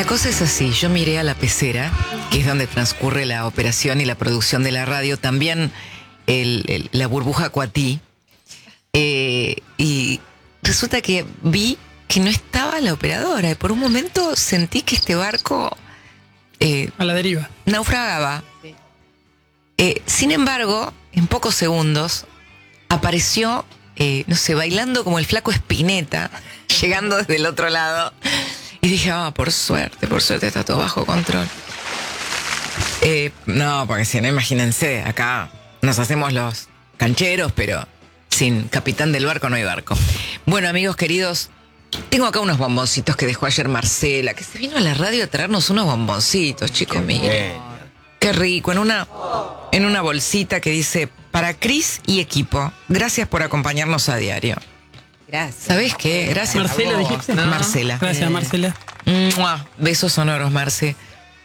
La cosa es así, yo miré a la pecera, que es donde transcurre la operación y la producción de la radio, también la burbuja Cuatí, y resulta que vi que no estaba la operadora, y por un momento sentí que este barco a la deriva naufragaba. Sí. Sin embargo, en pocos segundos apareció, no sé, bailando como el flaco Spinetta, llegando desde el otro lado. Y dije, por suerte está todo bajo control. No, porque si no, imagínense, acá nos hacemos los cancheros, pero sin capitán del barco no hay barco. Bueno, amigos queridos, tengo acá unos bomboncitos que dejó ayer Marcela, que se vino a la radio a traernos unos bomboncitos, chicos, miren. Qué rico, en una bolsita que dice, para Cris y equipo, gracias por acompañarnos a diario. Gracias. ¿Sabés qué? Gracias. Marcela, dijiste. ¿No? Marcela. Gracias, Marcela. ¡Mua! Besos sonoros, Marce.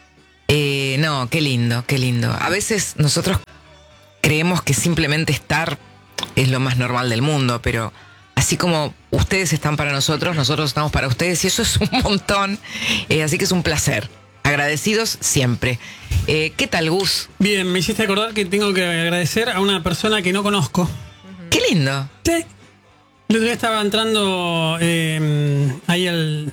No, qué lindo, qué lindo. A veces nosotros creemos que simplemente estar es lo más normal del mundo, pero así como ustedes están para nosotros estamos para ustedes, y eso es un montón. Así que es un placer. Agradecidos siempre. ¿Qué tal, Gus? Bien, me hiciste acordar que tengo que agradecer a una persona que no conozco. Qué lindo. Sí. El otro día estaba entrando ahí al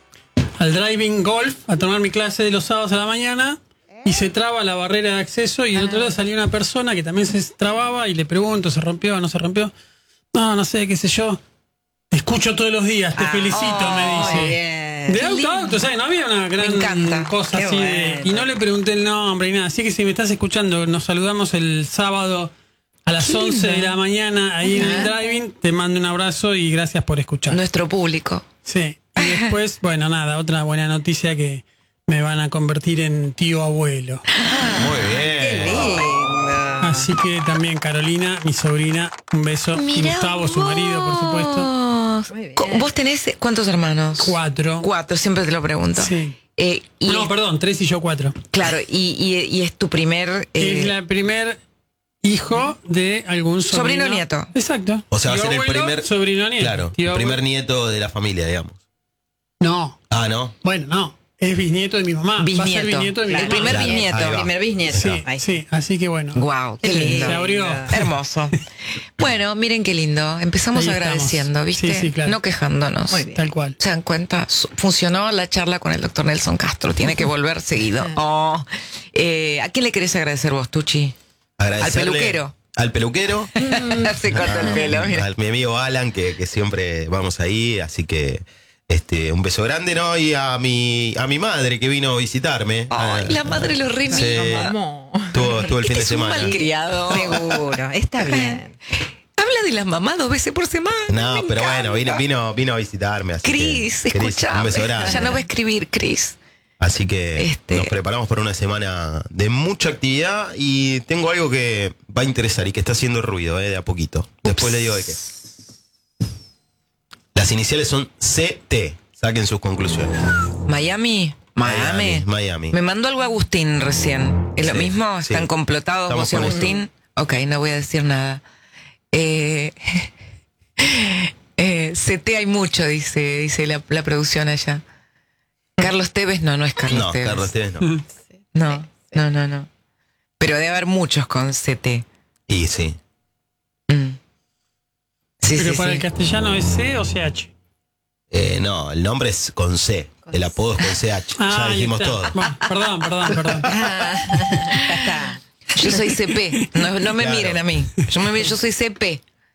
driving golf a tomar mi clase de los sábados a la mañana y se traba la barrera de acceso y del otro lado salía una persona que también se trababa y le pregunto, ¿se rompió o no se rompió? No sé, qué sé yo. Te escucho todos los días, te felicito, me dice. Bien. De auto a auto, ¿sabes? No había una gran cosa así de... Y no le pregunté el nombre y nada. Así que si me estás escuchando, nos saludamos el sábado a las 11 de la mañana ahí en el driving. Te mando un abrazo y gracias por escuchar. Nuestro público. Sí. Y después, bueno, nada, otra buena noticia que me van a convertir en tío abuelo. Muy bien. Qué lindo. Así que también Carolina, mi sobrina, un beso. Mirá, y Gustavo, su marido, por supuesto. ¿Vos tenés cuántos hermanos? 4. 4, siempre te lo pregunto. Sí. Perdón, 3 y yo 4. Claro, y es tu primer... Es la primer hijo de algún sobrino. Sobrino nieto. Exacto. O sea, va a Tío ser el abuelo, primer... sobrino nieto. Claro, Tío el primer abuelo. nieto de la familia, digamos. No. Ah, ¿no? Bueno, no. Es bisnieto de mi mamá. Bisnieto. Va a ser bisnieto de mi El mamá. primer Claro, bisnieto. ahí va. Primer bisnieto. Sí, sí, así que bueno. Guau, qué lindo. Se abrió. Hermoso. Bueno, miren qué lindo. Empezamos Ahí agradeciendo, estamos. ¿viste? Sí, claro. No quejándonos. Muy bien. Tal cual. ¿Se dan cuenta? Funcionó la charla con el doctor Nelson Castro. Tiene que volver seguido. ¿A quién le querés agradecer vos, Tucci? Agradecerle Al peluquero. Al peluquero. Se corta el pelo, mira. A mi amigo Alan, que siempre vamos ahí, así que un beso grande, ¿no? Y a mi madre que vino a visitarme. Ay, la madre lo remima. Sí. Estuvo el fin de Es un semana. malcriado. Seguro, está bien. Habla de las mamás 2 veces por semana. No, me pero encanta. bueno, vino a visitarme. Así Cris, que, Cris, escuchame. un beso grande. Ya no va a escribir, Cris. Así que nos preparamos para una semana de mucha actividad y tengo algo que va a interesar y que está haciendo ruido, de a poquito. Después le digo de qué. Las iniciales son CT. Saquen sus conclusiones. Miami. Me mandó algo Agustín recién. ¿Es lo mismo? ¿Están complotados Estamos vos y con Agustín? eso. Ok, no voy a decir nada. CT hay mucho, dice la producción allá. Carlos Tevez, no es Carlos No, Tevez. Carlos Tevez no. No. Pero debe haber muchos con CT. Y sí. Sí, Pero sí, para sí. el castellano es C o CH. No, el nombre es con C. El apodo es con CH. Ya ahí dijimos está. todo. Bueno, perdón. Yo soy CP, no me Claro. miren a mí. Yo soy CP.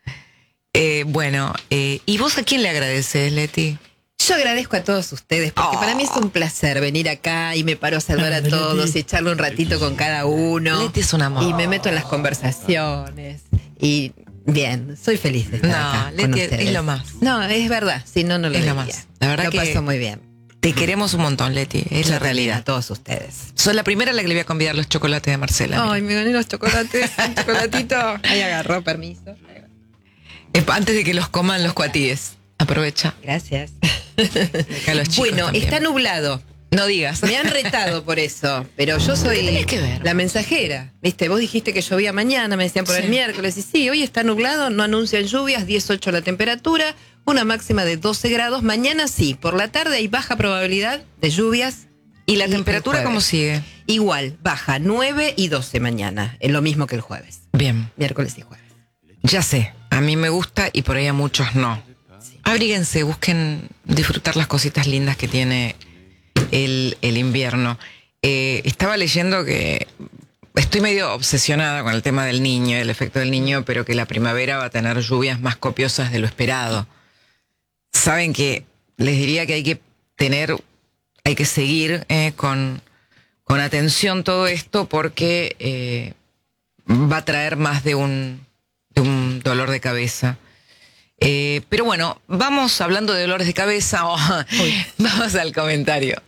¿Y vos a quién le agradeces, Leti? Yo agradezco a todos ustedes, porque para mí es un placer venir acá y me paro a saludar a todos y echarle un ratito con cada uno. Leti es un amor. Y me meto en las conversaciones. Y bien, soy feliz de estar acá con Leti ustedes. es lo más. No, es verdad, si no, no lo Es lo diría. más. La verdad lo que paso muy bien. Te queremos un montón, Leti. Es la A realidad. todos ustedes. Sos la primera a la que le voy a convidar los chocolates de Marcela. mira. Ay, me gané los chocolates, un chocolatito. Ahí agarró, permiso. Antes de que los coman los cuatíes. Aprovecha. Gracias. Acá los chicos Bueno, también. está nublado. No digas. Me han retado por eso, pero yo ¿Qué soy tenés que ver? la mensajera. ¿Viste? Vos dijiste que llovía mañana, me decían por Sí. el miércoles. Y sí, hoy está nublado, no anuncian lluvias, 18 la temperatura, una máxima de 12 grados. Mañana sí, por la tarde hay baja probabilidad de lluvias ¿Y la temperatura cómo sigue? Igual, baja 9 y 12 mañana, es lo mismo que el jueves. Bien. Miércoles y jueves. Ya sé, a mí me gusta y por ahí a muchos no. Sí. Abríguense, busquen disfrutar las cositas lindas que tiene el invierno. Estaba leyendo que estoy medio obsesionada con el tema del niño, el efecto del niño, pero que la primavera va a tener lluvias más copiosas de lo esperado. Saben que les diría que hay que seguir con atención todo esto porque va a traer más de un dolor de cabeza. Pero bueno, vamos hablando de dolores de cabeza. Vamos al comentario.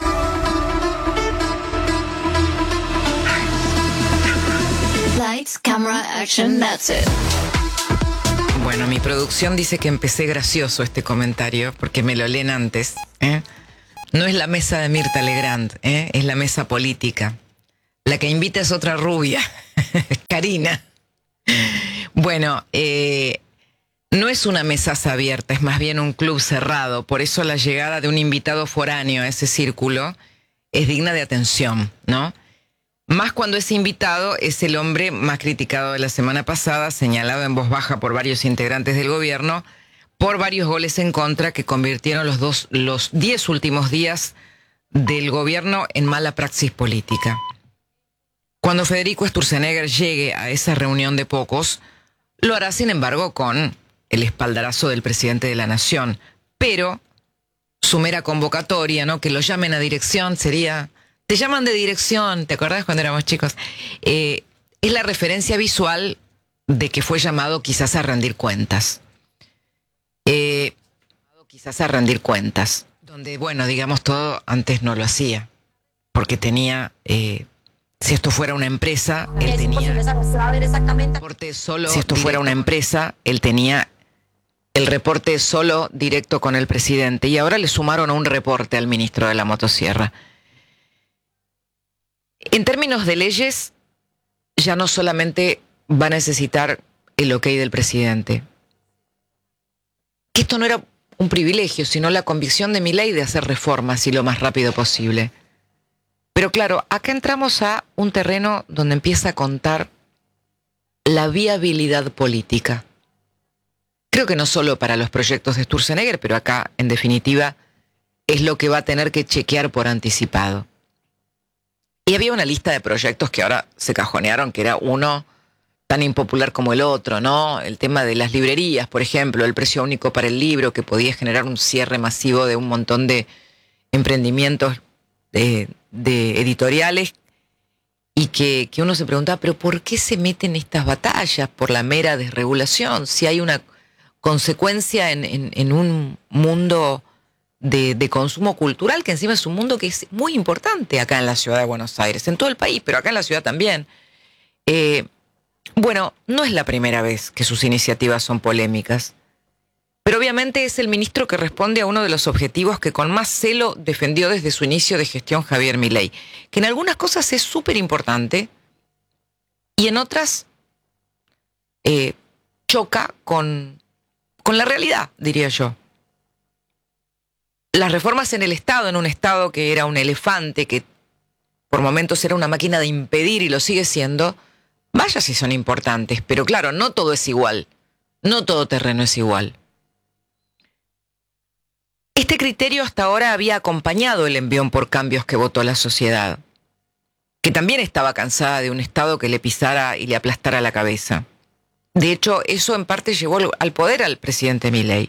Lights, camera, action, that's it. Bueno, mi producción dice que empecé gracioso este comentario porque me lo leen antes. No es la mesa de Mirta Legrand, es la mesa política. La que invita es otra rubia, Karina. Bueno, no es una mesaza abierta, es más bien un club cerrado. Por eso la llegada de un invitado foráneo a ese círculo es digna de atención, ¿no? Más cuando ese invitado es el hombre más criticado de la semana pasada, señalado en voz baja por varios integrantes del gobierno, por varios goles en contra que convirtieron los 10 últimos días del gobierno en mala praxis política. Cuando Federico Sturzenegger llegue a esa reunión de pocos, lo hará sin embargo con el espaldarazo del presidente de la Nación. Pero su mera convocatoria, ¿no? Que lo llamen a dirección sería... Te llaman de dirección, ¿te acordás cuando éramos chicos? Es la referencia visual de que fue llamado quizás a rendir cuentas. Donde, bueno, digamos todo, antes no lo hacía. Porque tenía... si esto fuera una empresa, él tenía... Si esto fuera una empresa, él tenía el reporte solo directo con el presidente. Y ahora le sumaron un reporte al ministro de la motosierra. En términos de leyes, ya no solamente va a necesitar el ok del presidente. Que esto no era un privilegio, sino la convicción de Milei de hacer reformas y lo más rápido posible. Pero claro, acá entramos a un terreno donde empieza a contar la viabilidad política. Creo que no solo para los proyectos de Sturzenegger, pero acá, en definitiva, es lo que va a tener que chequear por anticipado. Y había una lista de proyectos que ahora se cajonearon, que era uno tan impopular como el otro, ¿no? El tema de las librerías, por ejemplo, el precio único para el libro, que podía generar un cierre masivo de un montón de emprendimientos de editoriales, y que uno se preguntaba, ¿pero por qué se meten estas batallas por la mera desregulación? Si hay una consecuencia en un mundo de consumo cultural, que encima es un mundo que es muy importante acá en la ciudad de Buenos Aires, en todo el país, pero acá en la ciudad también. Bueno, no es la primera vez que sus iniciativas son polémicas, pero obviamente es el ministro que responde a uno de los objetivos que con más celo defendió desde su inicio de gestión Javier Milei, que en algunas cosas es súper importante y en otras choca con la realidad, diría yo. Las reformas en el Estado, en un Estado que era un elefante, que por momentos era una máquina de impedir y lo sigue siendo, vaya si son importantes, pero claro, no todo es igual, no todo terreno es igual. Este criterio hasta ahora había acompañado el envión por cambios que votó la sociedad, que también estaba cansada de un Estado que le pisara y le aplastara la cabeza. De hecho, eso en parte llevó al poder al presidente Milei.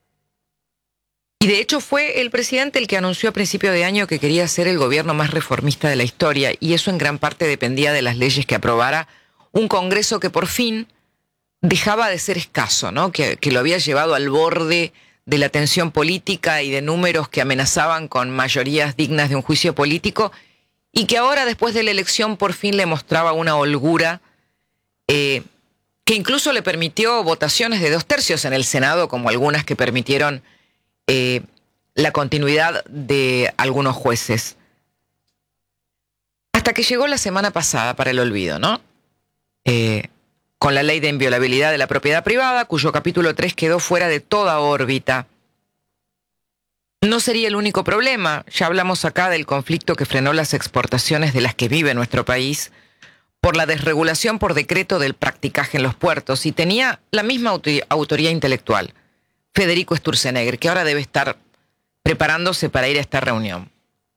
Y de hecho fue el presidente el que anunció a principio de año que quería ser el gobierno más reformista de la historia, y eso en gran parte dependía de las leyes que aprobara un Congreso que por fin dejaba de ser escaso, ¿no? Que lo había llevado al borde de la tensión política y de números que amenazaban con mayorías dignas de un juicio político, y que ahora, después de la elección, por fin le mostraba una holgura que incluso le permitió votaciones de 2/3 en el Senado, como algunas que permitieron la continuidad de algunos jueces. Hasta que llegó la semana pasada para el olvido, ¿no? Con la ley de inviolabilidad de la propiedad privada, cuyo capítulo 3 quedó fuera de toda órbita. no sería el único problema. Ya hablamos acá del conflicto que frenó las exportaciones de las que vive nuestro país por la desregulación por decreto del practicaje en los puertos, y tenía la misma autoría intelectual, Federico Sturzenegger, que ahora debe estar preparándose para ir a esta reunión.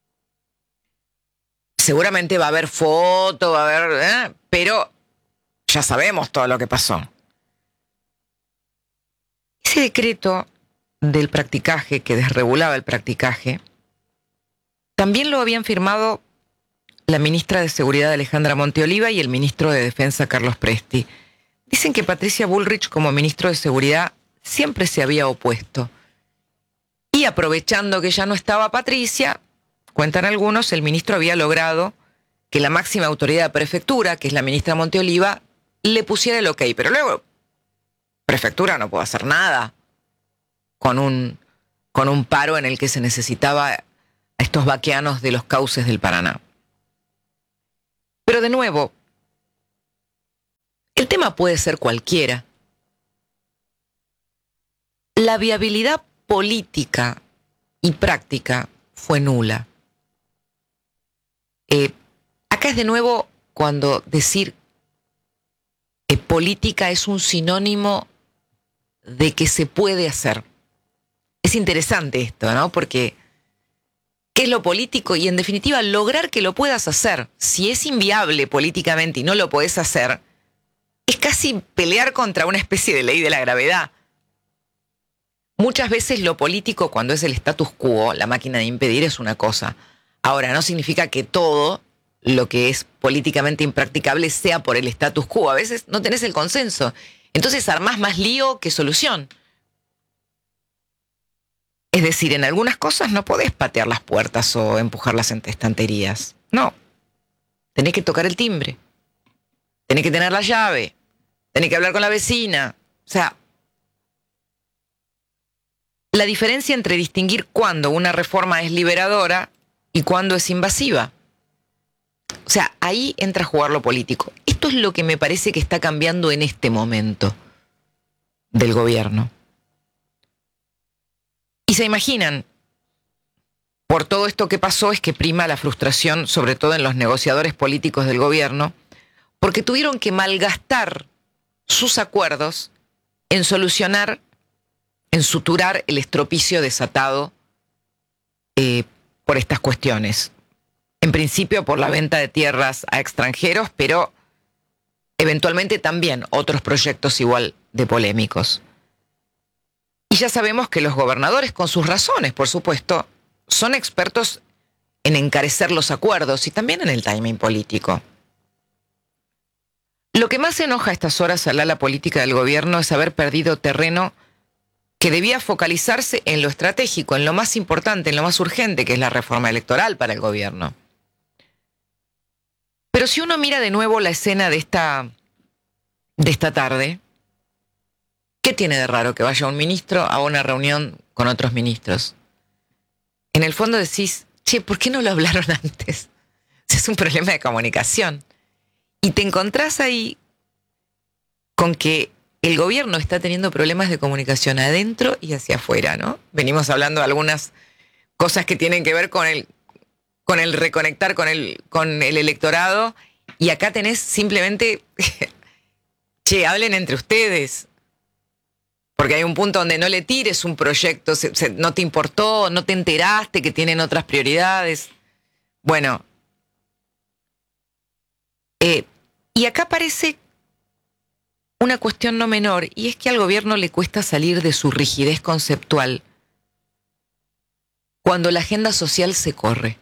Seguramente va a haber foto, va a haber... pero ya sabemos todo lo que pasó. Ese decreto del practicaje, que desregulaba el practicaje, también lo habían firmado la ministra de Seguridad Alejandra Monteoliva y el ministro de Defensa Carlos Presti. Dicen que Patricia Bullrich, como ministro de Seguridad, siempre se había opuesto. Y aprovechando que ya no estaba Patricia, cuentan algunos, el ministro había logrado que la máxima autoridad de prefectura, que es la ministra Monteoliva, le pusiera el ok. Pero luego, prefectura no puede hacer nada con un paro en el que se necesitaba a estos vaqueanos de los cauces del Paraná. Pero de nuevo, el tema puede ser cualquiera. La viabilidad política y práctica fue nula. Acá es de nuevo cuando decir política es un sinónimo de que se puede hacer. Es interesante esto, ¿no? Porque ¿qué es lo político? Y en definitiva, lograr que lo puedas hacer. Si es inviable políticamente y no lo podés hacer, es casi pelear contra una especie de ley de la gravedad. Muchas veces lo político, cuando es el status quo, la máquina de impedir, es una cosa. Ahora, no significa que todo lo que es políticamente impracticable sea por el status quo. A veces no tenés el consenso. Entonces armás más lío que solución. Es decir, en algunas cosas no podés patear las puertas o empujarlas entre estanterías. No. Tenés que tocar el timbre. Tenés que tener la llave. Tenés que hablar con la vecina. O sea, la diferencia entre distinguir cuándo una reforma es liberadora y cuándo es invasiva. O sea, ahí entra a jugar lo político. Esto es lo que me parece que está cambiando en este momento del gobierno. Y se imaginan, por todo esto que pasó es que prima la frustración, sobre todo en los negociadores políticos del gobierno, porque tuvieron que malgastar sus acuerdos en solucionar, en suturar el estropicio desatado por estas cuestiones. En principio por la venta de tierras a extranjeros, pero eventualmente también otros proyectos igual de polémicos. Y ya sabemos que los gobernadores, con sus razones, por supuesto, son expertos en encarecer los acuerdos y también en el timing político. Lo que más enoja a estas horas al ala política del gobierno es haber perdido terreno que debía focalizarse en lo estratégico, en lo más importante, en lo más urgente, que es la reforma electoral para el gobierno. Pero si uno mira de nuevo la escena de esta tarde, ¿qué tiene de raro que vaya un ministro a una reunión con otros ministros? En el fondo decís, che, ¿por qué no lo hablaron antes? Es un problema de comunicación. Y te encontrás ahí con que el gobierno está teniendo problemas de comunicación adentro y hacia afuera, ¿no? Venimos hablando de algunas cosas que tienen que ver con el reconectar con el electorado, y acá tenés simplemente, che, hablen entre ustedes. Porque hay un punto donde no le tires un proyecto, no te importó, no te enteraste que tienen otras prioridades. Bueno, y acá aparece una cuestión no menor, y es que al gobierno le cuesta salir de su rigidez conceptual cuando la agenda social se corre.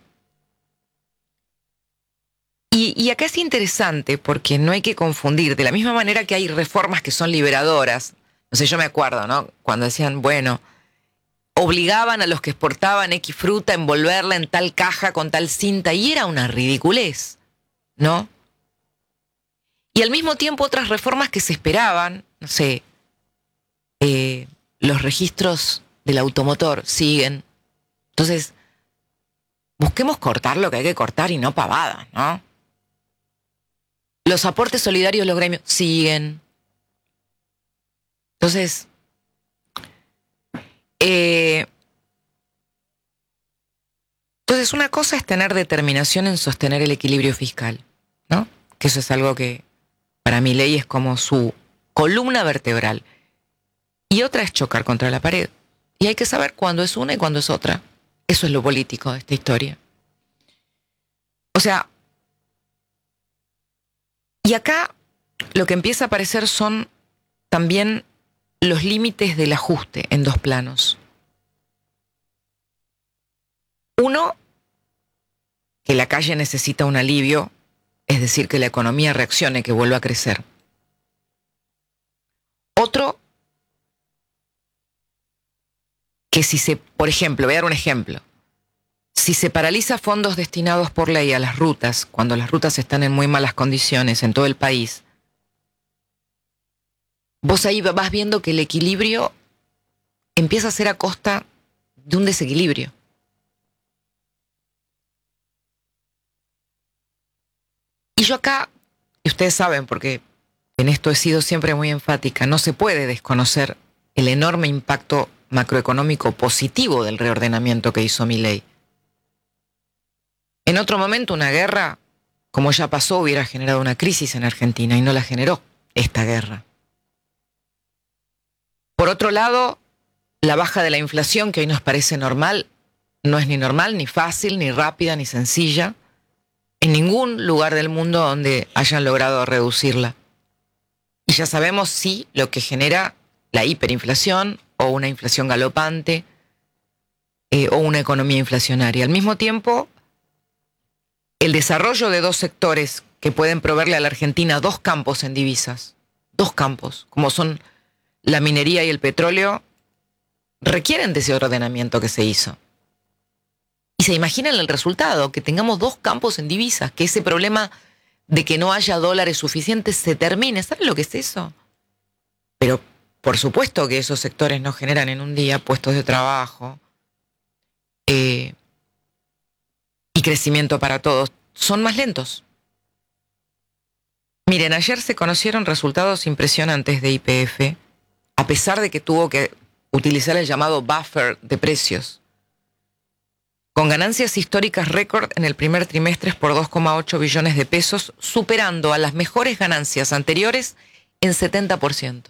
Y acá es interesante porque no hay que confundir, de la misma manera que hay reformas que son liberadoras. No sé, yo me acuerdo, ¿no? Cuando decían, bueno, obligaban a los que exportaban X fruta a envolverla en tal caja con tal cinta, y era una ridiculez, ¿no? Y al mismo tiempo otras reformas que se esperaban, no sé, los registros del automotor siguen. Entonces, busquemos cortar lo que hay que cortar y no pavadas, ¿no? Los aportes solidarios de los gremios siguen. Entonces, Entonces, una cosa es tener determinación en sostener el equilibrio fiscal, ¿no? Que eso es algo que para Milei es como su columna vertebral. Y otra es chocar contra la pared. Y hay que saber cuándo es una y cuándo es otra. Eso es lo político de esta historia. O sea, y acá lo que empieza a aparecer son también los límites del ajuste en dos planos. Uno, que la calle necesita un alivio, es decir, que la economía reaccione, que vuelva a crecer. Otro, que si se, por ejemplo, voy a dar un ejemplo, si se paraliza fondos destinados por ley a las rutas, cuando las rutas están en muy malas condiciones en todo el país, vos ahí vas viendo que el equilibrio empieza a ser a costa de un desequilibrio. Y yo acá, y ustedes saben, porque en esto he sido siempre muy enfática, no se puede desconocer el enorme impacto macroeconómico positivo del reordenamiento que hizo Milei. En otro momento, una guerra, como ya pasó, hubiera generado una crisis en Argentina y no la generó esta guerra. Por otro lado, la baja de la inflación, que hoy nos parece normal, no es ni normal, ni fácil, ni rápida, ni sencilla, en ningún lugar del mundo donde hayan logrado reducirla. Y ya sabemos, sí, lo que genera la hiperinflación o una inflación galopante o una economía inflacionaria. Al mismo tiempo, el desarrollo de dos sectores que pueden proveerle a la Argentina dos campos en divisas, dos campos, como son la minería y el petróleo, requieren de ese ordenamiento que se hizo. Y se imaginan el resultado, que tengamos dos campos en divisas, que ese problema de que no haya dólares suficientes se termine. ¿Saben lo que es eso? Pero por supuesto que esos sectores no generan en un día puestos de trabajo y crecimiento para todos. Son más lentos. Miren, ayer se conocieron resultados impresionantes de YPF, a pesar de que tuvo que utilizar el llamado buffer de precios, con ganancias históricas récord en el primer trimestre por 2,8 billones de pesos, superando a las mejores ganancias anteriores en 70%.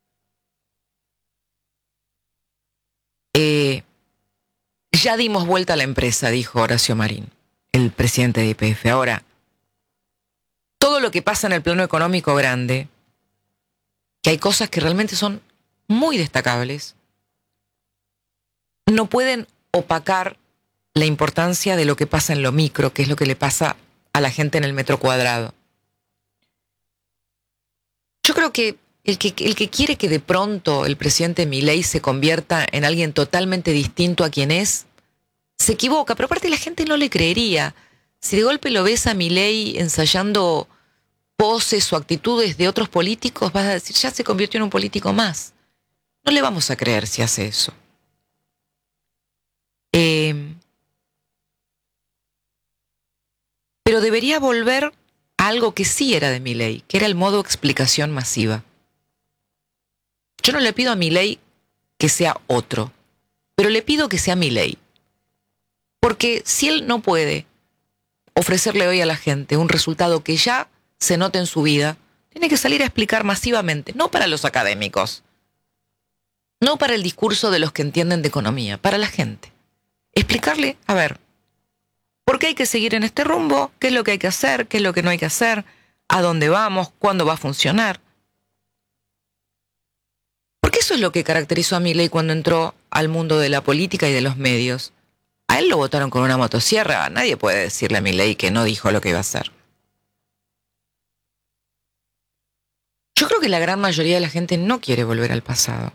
Ya dimos vuelta a la empresa, dijo Horacio Marín, el presidente de YPF. Ahora, todo lo que pasa en el plano económico grande, que hay cosas que realmente son muy destacables, no pueden opacar la importancia de lo que pasa en lo micro, que es lo que le pasa a la gente en el metro cuadrado. Yo creo que el que quiere que de pronto el presidente Milei se convierta en alguien totalmente distinto a quien es, se equivoca, pero aparte la gente no le creería. Si de golpe lo ves a Milei ensayando poses o actitudes de otros políticos, vas a decir, ya se convirtió en un político más. No le vamos a creer si hace eso. Pero debería volver a algo que sí era de Milei, que era el modo explicación masiva. Yo no le pido a Milei que sea otro, pero le pido que sea Milei. Porque si él no puede ofrecerle hoy a la gente un resultado que ya se note en su vida, tiene que salir a explicar masivamente, no para los académicos, no para el discurso de los que entienden de economía, para la gente. Explicarle, a ver, ¿por qué hay que seguir en este rumbo? ¿Qué es lo que hay que hacer? ¿Qué es lo que no hay que hacer? ¿A dónde vamos? ¿Cuándo va a funcionar? Porque eso es lo que caracterizó a Milei cuando entró al mundo de la política y de los medios. A él lo votaron con una motosierra. Nadie puede decirle a Milei que no dijo lo que iba a hacer. Yo creo que la gran mayoría de la gente no quiere volver al pasado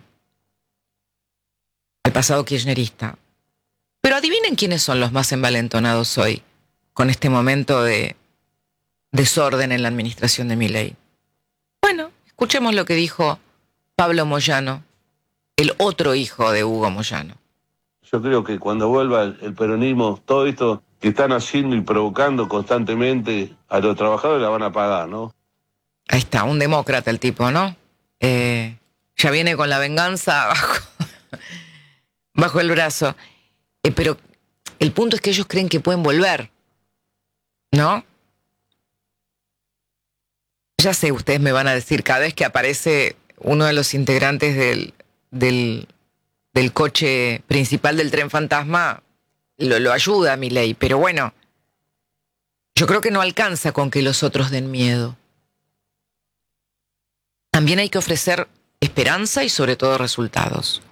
kirchnerista. Pero adivinen quiénes son los más envalentonados hoy con este momento de desorden en la administración de Milei. Bueno, escuchemos lo que dijo Pablo Moyano, el otro hijo de Hugo Moyano. Yo creo que cuando vuelva el peronismo, todo esto que están haciendo y provocando constantemente a los trabajadores la van a pagar, ¿no? Ahí está, un demócrata el tipo, ¿no? Ya viene con la venganza bajo el brazo. Pero El punto es que ellos creen que pueden volver, ¿no? Ya sé, ustedes me van a decir, cada vez que aparece uno de los integrantes del coche principal del tren fantasma, lo ayuda a Milei, pero bueno, yo creo que no alcanza con que los otros den miedo. También hay que ofrecer esperanza y sobre todo resultados.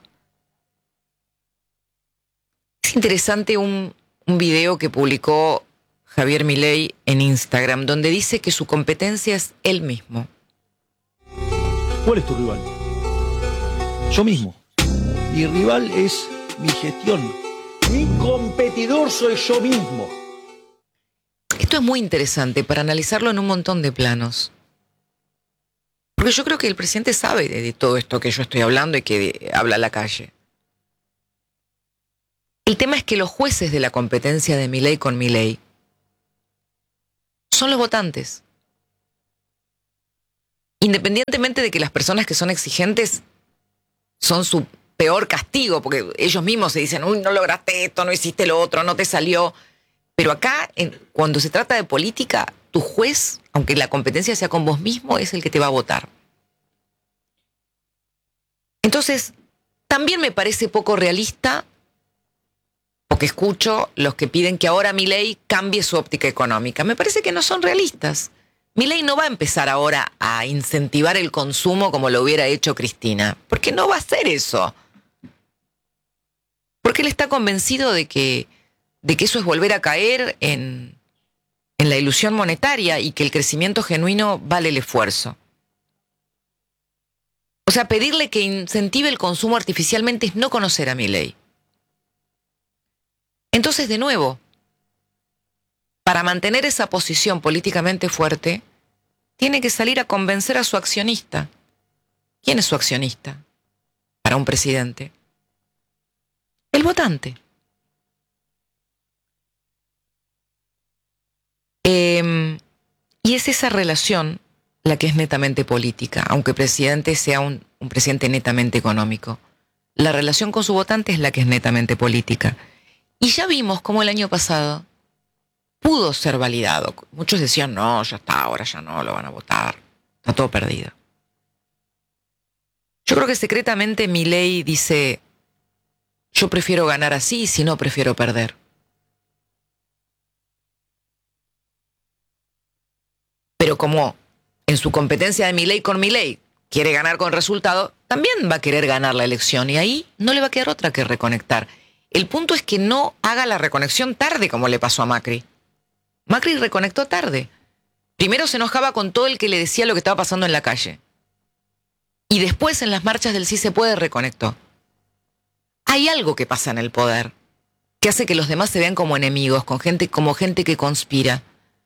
Es interesante un video que publicó Javier Milei en Instagram, donde dice que su competencia es él mismo. ¿Cuál es tu rival? Yo mismo. Mi rival es mi gestión. Mi competidor soy yo mismo. Esto es muy interesante para analizarlo en un montón de planos. Porque yo creo que el presidente sabe de todo esto que yo estoy hablando y que habla a la calle. El tema es que los jueces de la competencia de Milei con Milei son los votantes. Independientemente de que las personas que son exigentes son su peor castigo, porque ellos mismos se dicen, uy, no lograste esto, no hiciste lo otro, no te salió. Pero acá, cuando se trata de política, tu juez, aunque la competencia sea con vos mismo, es el que te va a votar. Entonces, también me parece poco realista, porque escucho los que piden que ahora Milei cambie su óptica económica. Me parece que no son realistas. Milei no va a empezar ahora a incentivar el consumo como lo hubiera hecho Cristina, porque no va a hacer eso. Porque él está convencido de que eso es volver a caer en la ilusión monetaria y que el crecimiento genuino vale el esfuerzo. O sea, pedirle que incentive el consumo artificialmente es no conocer a Milei. Entonces, de nuevo, para mantener esa posición políticamente fuerte, tiene que salir a convencer a su accionista. ¿Quién es su accionista para un presidente? El votante. Y es esa relación la que es netamente política, aunque el presidente sea un presidente netamente económico. La relación con su votante es la que es netamente política. Y ya vimos cómo el año pasado pudo ser validado. Muchos decían, no, ya está, ahora ya no lo van a votar. Está todo perdido. Yo creo que secretamente Milei dice, yo prefiero ganar así, si no prefiero perder. Pero como en su competencia de Milei con Milei quiere ganar con resultado, también va a querer ganar la elección y ahí no le va a quedar otra que reconectar. El punto es que no haga la reconexión tarde como le pasó a Macri. Macri reconectó tarde. Primero se enojaba con todo el que le decía lo que estaba pasando en la calle. Y después en las marchas del Sí se puede reconectó. Hay algo que pasa en el poder que hace que los demás se vean como enemigos, como gente que conspira.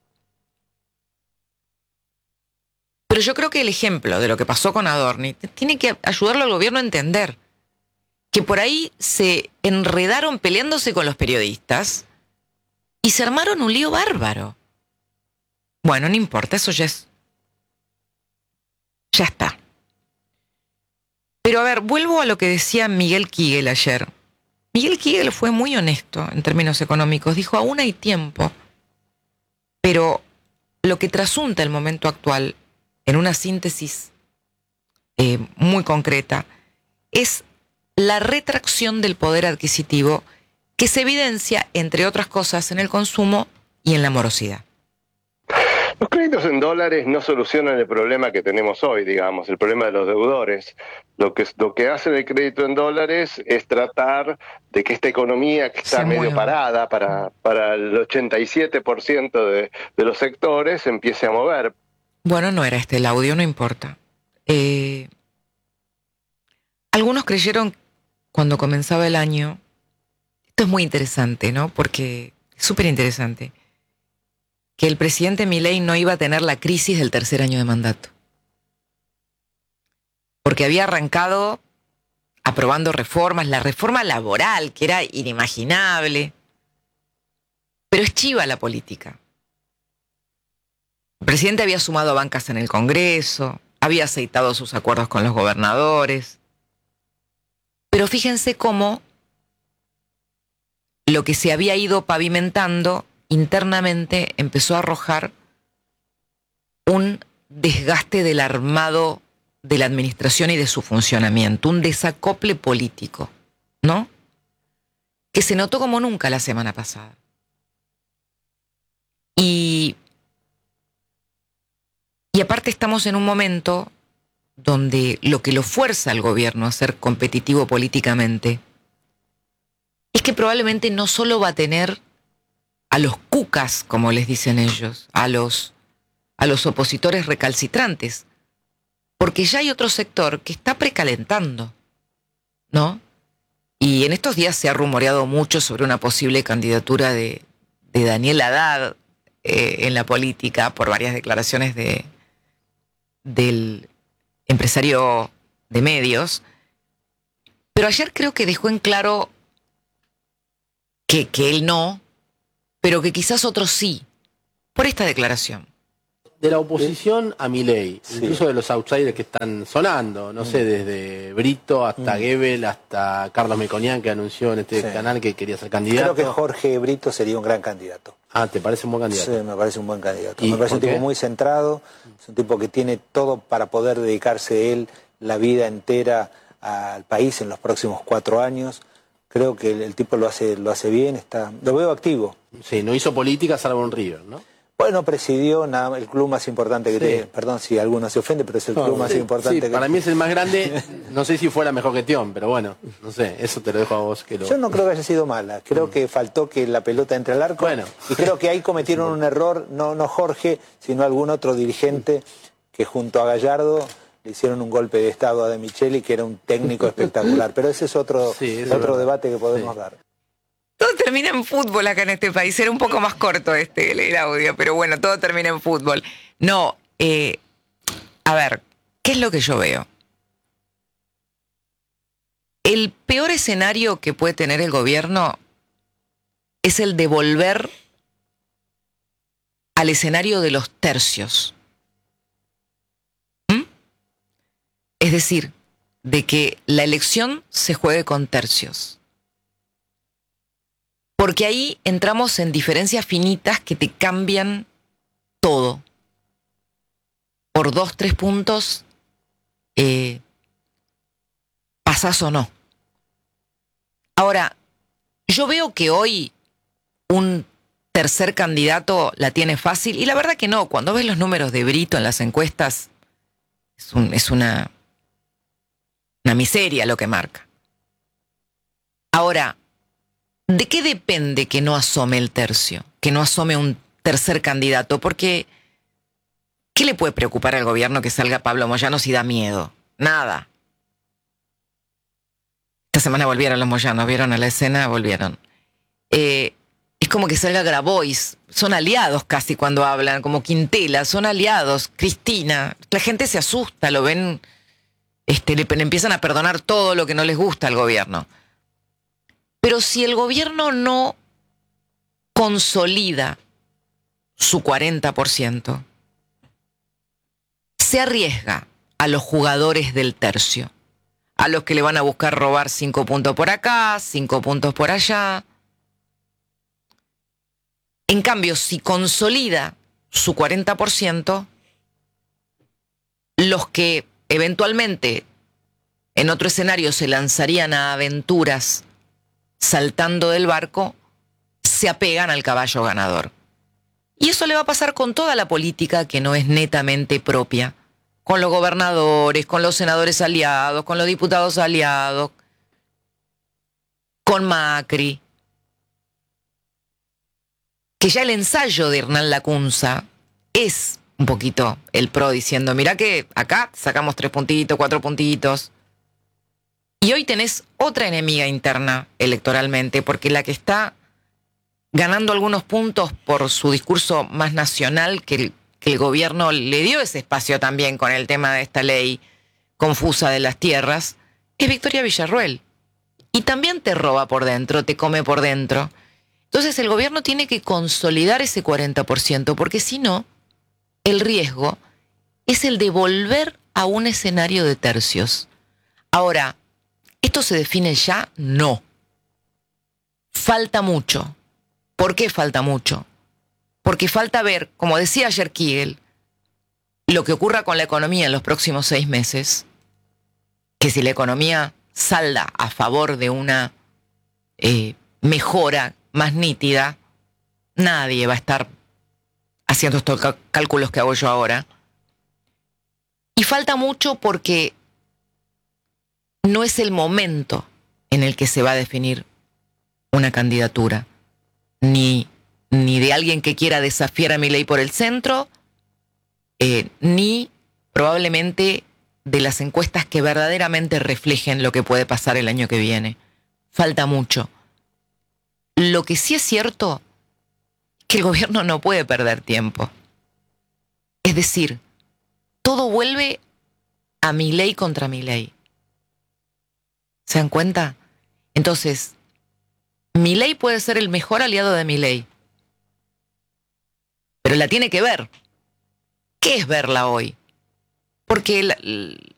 Pero yo creo que el ejemplo de lo que pasó con Adorni tiene que ayudarlo al gobierno a entender que por ahí se enredaron peleándose con los periodistas y se armaron un lío bárbaro. Bueno, no importa, eso ya está. Pero a ver, vuelvo a lo que decía Miguel Kigel ayer. Miguel Kigel fue muy honesto en términos económicos. Dijo, aún hay tiempo. Pero lo que trasunta el momento actual, en una síntesis muy concreta, es la retracción del poder adquisitivo que se evidencia, entre otras cosas, en el consumo y en la morosidad. Los créditos en dólares no solucionan el problema que tenemos hoy, digamos, el problema de los deudores. Lo que hace el crédito en dólares es tratar de que esta economía que está medio parada para el 87% de los sectores empiece a mover. Bueno, no era este el audio, no importa. Algunos creyeron cuando comenzaba el año, esto es muy interesante, ¿no? Porque es súper interesante, que el presidente Milei no iba a tener la crisis del tercer año de mandato. Porque había arrancado aprobando reformas, la reforma laboral, que era inimaginable. Pero es chiva la política. El presidente había sumado bancas en el Congreso, había aceitado sus acuerdos con los gobernadores. Pero fíjense cómo lo que se había ido pavimentando internamente empezó a arrojar un desgaste del armado de la administración y de su funcionamiento, un desacople político, ¿no? Que se notó como nunca la semana pasada. Y aparte estamos en un momento donde lo que lo fuerza al gobierno a ser competitivo políticamente es que probablemente no solo va a tener a los cucas, como les dicen ellos, a los opositores recalcitrantes, porque ya hay otro sector que está precalentando, ¿no? Y en estos días se ha rumoreado mucho sobre una posible candidatura de Daniel Haddad en la política por varias declaraciones del empresario de medios. Pero ayer creo que dejó en claro que él no, pero que quizás otros sí, por esta declaración. De la oposición a Milei, incluso de los outsiders que están sonando, no sé, desde Brito hasta Gebel, hasta Carlos Melconian, que anunció en este canal que quería ser candidato. Creo que Jorge Brito sería un gran candidato. Ah, ¿te parece un buen candidato? Sí, me parece un buen candidato. Me parece un tipo muy centrado, es un tipo que tiene todo para poder dedicarse él la vida entera al país en los próximos 4 años. Creo que el tipo lo hace bien, lo veo activo. Sí, no hizo política salvo en River, ¿no? Bueno, presidió el club más importante que tiene. Perdón si alguno se ofende, pero es el club más importante que para mí es el más grande. No sé si fuera mejor que Tión, pero bueno, no sé, eso te lo dejo a vos. Yo no creo que haya sido mala. Creo que faltó que la pelota entre al arco. Bueno. Y creo que ahí cometieron un error, no Jorge, sino algún otro dirigente que junto a Gallardo le hicieron un golpe de estado a De Micheli, que era un técnico espectacular. Pero ese es otro debate que podemos dar. Todo termina en fútbol acá en este país. Era un poco más corto el audio, pero bueno, todo termina en fútbol. No, a ver, ¿qué es lo que yo veo? El peor escenario que puede tener el gobierno es el de volver al escenario de los tercios. Es decir, de que la elección se juegue con tercios. Porque ahí entramos en diferencias finitas que te cambian todo. Por 2, 3 puntos, pasás o no. Ahora, yo veo que hoy un tercer candidato la tiene fácil, y la verdad que no. Cuando ves los números de Brito en las encuestas, es una miseria lo que marca. Ahora, ¿de qué depende que no asome el tercio? Que no asome un tercer candidato. Porque, ¿qué le puede preocupar al gobierno que salga Pablo Moyano si da miedo? Nada. Esta semana volvieron los Moyanos, ¿vieron a la escena? Volvieron. Es como que salga Grabois. Son aliados casi cuando hablan, como Quintela, son aliados. Cristina. La gente se asusta, lo ven, le empiezan a perdonar todo lo que no les gusta al gobierno. Pero si el gobierno no consolida su 40%, se arriesga a los jugadores del tercio, a los que le van a buscar robar 5 puntos por acá, 5 puntos por allá. En cambio, si consolida su 40%, los que eventualmente en otro escenario se lanzarían a aventuras saltando del barco, se apegan al caballo ganador. Y eso le va a pasar con toda la política que no es netamente propia, con los gobernadores, con los senadores aliados, con los diputados aliados, con Macri. Que ya el ensayo de Hernán Lacunza es un poquito el PRO diciendo, mirá que acá sacamos 3 puntitos, 4 puntitos. Y hoy tenés otra enemiga interna electoralmente, porque la que está ganando algunos puntos por su discurso más nacional, que el gobierno le dio ese espacio también con el tema de esta ley confusa de las tierras, es Victoria Villarruel. Y también te roba por dentro, te come por dentro. Entonces el gobierno tiene que consolidar ese 40%, porque si no, el riesgo es el de volver a un escenario de tercios. Ahora, ¿esto se define ya? No. falta mucho. ¿Por qué falta mucho? Porque falta ver, como decía ayer Kegel, lo que ocurra con la economía en los próximos 6 meses, que si la economía salda a favor de una mejora más nítida, nadie va a estar haciendo estos cálculos que hago yo ahora. Y falta mucho porque no es el momento en el que se va a definir una candidatura, ni de alguien que quiera desafiar a Milei por el centro, ni probablemente de las encuestas que verdaderamente reflejen lo que puede pasar el año que viene. Falta mucho. Lo que sí es cierto es que el gobierno no puede perder tiempo. Es decir, todo vuelve a Milei contra Milei. ¿Se dan cuenta? Entonces, Milei puede ser el mejor aliado de Milei, pero la tiene que ver. ¿Qué es verla hoy? Porque